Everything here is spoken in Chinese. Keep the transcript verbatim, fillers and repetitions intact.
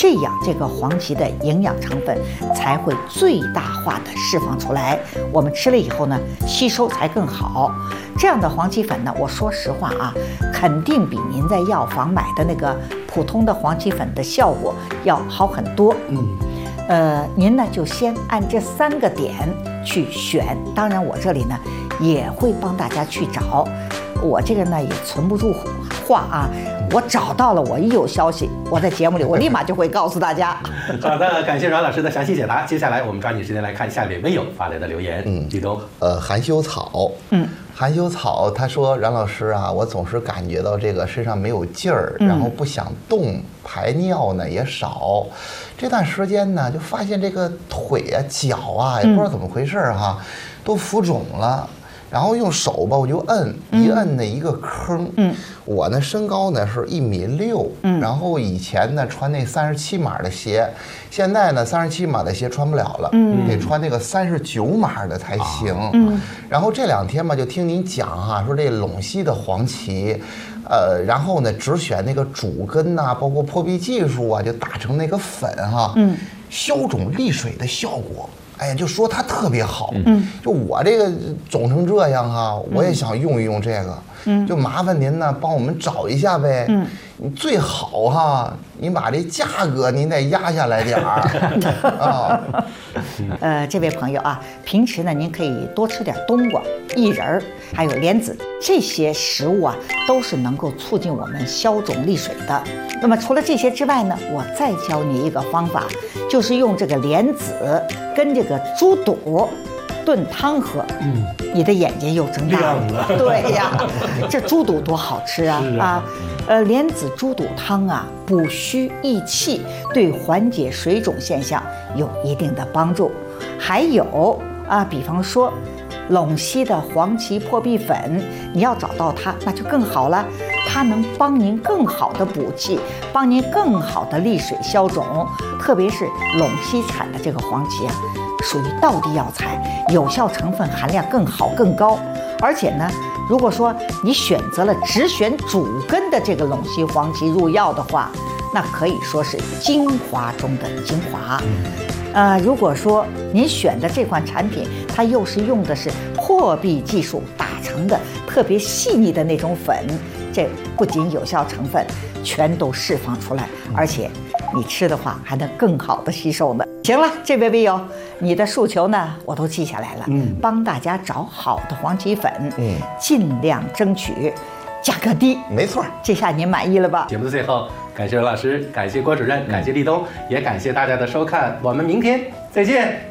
这样这个黄芪的营养成分才会最大化的释放出来，我们吃了以后呢，吸收才更好。这样的黄芪粉呢，我说实话啊，肯定比您在药房买的那个普通的黄芪粉的效果要好很多。嗯，呃，您呢就先按这三个点去选，当然我这里呢也会帮大家去找，我这个呢也存不住话啊，我找到了，我一有消息，我在节目里我立马就会告诉大家。 好的，感谢阮老师的详细解答。接下来我们抓紧时间来看下面微友发来的留言。嗯，李东， 呃，含羞草，嗯，含羞草，他说阮老师啊，我总是感觉到这个身上没有劲儿，然后不想动，排尿呢也少，这段时间呢就发现这个腿啊、脚啊也不知道怎么回事哈，都浮肿了。然后用手吧，我就摁，一摁呢一个坑。嗯，我呢身高呢是一米六，嗯，然后以前呢穿那三十七码的鞋，现在呢三十七码的鞋穿不了了，嗯，得穿那个三十九码的才行。嗯，然后这两天吧就听您讲哈，说这陇西的黄芪，呃，然后呢只选那个主根呐、啊，包括破壁技术啊，就打成那个粉哈，嗯，消肿利水的效果。哎呀，就说它特别好，嗯，就我这个肿成这样哈、啊，我也想用一用这个，嗯，就麻烦您呢帮我们找一下呗，嗯，你最好哈、啊，您把这价格您得压下来点儿啊。 呃，这位朋友啊，平时呢您可以多吃点冬瓜、薏仁还有莲子，这些食物啊都是能够促进我们消肿利水的。那么除了这些之外呢，我再教你一个方法，就是用这个莲子跟这个猪肚炖汤喝，嗯，你的眼睛又睁大了。对呀，这猪肚多好吃啊！啊, 啊，呃，莲子猪肚汤啊，补虚益气，对缓解水肿现象有一定的帮助。还有啊，比方说陇西的黄芪破壁粉，你要找到它，那就更好了。它能帮您更好的补气，帮您更好的利水消肿。特别是陇西产的这个黄芪啊，属于道地药材，有效成分含量更好更高。而且呢，如果说你选择了只选主根的这个陇西黄芪入药的话，那可以说是精华中的精华。呃，如果说您选的这款产品，它又是用的是破壁技术打成的特别细腻的那种粉，这不仅有效成分全都释放出来，而且你吃的话还能更好的吸收呢。行了，这位微友，你的诉求呢我都记下来了，嗯，帮大家找好的黄芪粉，嗯，尽量争取价格低。 没错， 这下您满意了吧？ 节目的最后，感谢刘老师，感谢郭主任，感谢立冬，也感谢大家的收看，我们明天再见。